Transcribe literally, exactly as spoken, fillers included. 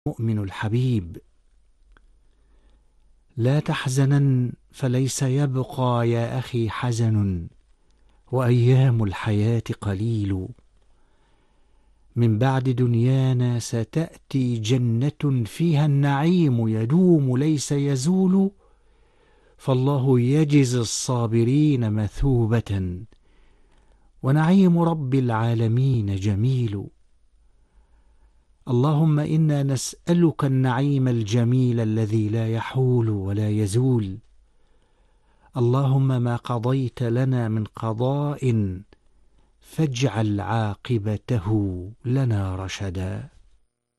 المؤمن الحبيب. لا تحزنن فليس يبقى يا أخي حزن، وأيام الحياة قليل. من بعد دنيانا ستأتي جنة فيها النعيم يدوم ليس يزول، فالله يجزي الصابرين مثوبة، ونعيم رب العالمين جميل. اللهم إنا نسألك النعيم الجميل الذي لا يحول ولا يزول. اللهم ما قضيت لنا من قضاء فاجعل عاقبته لنا رشدا.